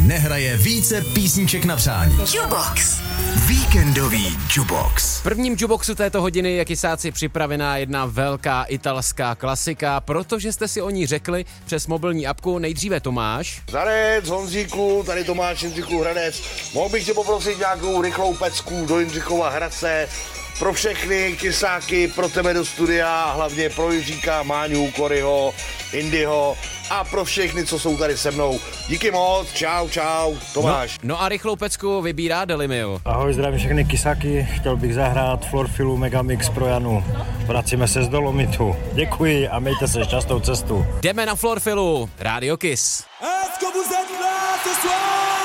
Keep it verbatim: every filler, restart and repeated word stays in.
nehraje více písniček na přání. Jukebox. Víkendový Jukebox. V prvním Jukeboxu této hodiny je kysáci připravená jedna velká italská klasika, protože jste si o ní řekli přes mobilní apku. Nejdříve Tomáš. Zarec, Honzíku, tady Tomáš Jindřichův Hradec. Mohl bych tě poprosit nějakou rychlou pecku do Jindřichova Hradce. Pro všechny kysáky, pro tebe do studia, hlavně pro Jiříka, Máňu, Koryho, Indyho a pro všechny, co jsou tady se mnou. Díky moc, čau, čau, Tomáš. No, no a rychlou pecku vybírá Delimil. Ahoj, zdravím všechny kysáky, chtěl bych zahrát Florfilu Megamix pro Janu. Vracíme se z Dolomitu. Děkuji a mějte se šťastnou cestu. Jdeme na Florfilu, Radio Kiss. Est-ce que vous êtes là ce soir?